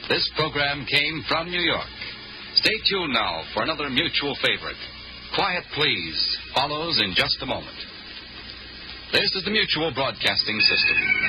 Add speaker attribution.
Speaker 1: This program came from New York. Stay tuned now for another mutual favorite. Quiet Please follows in just a moment. This is the Mutual Broadcasting System.